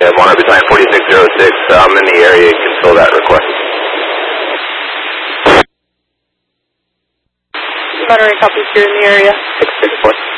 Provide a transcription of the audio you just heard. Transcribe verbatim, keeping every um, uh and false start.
uh, Monarch Battalion forty-six oh six. I'm in the area. You can fill that request. Monterey copies, you're in the area. six thirty-four.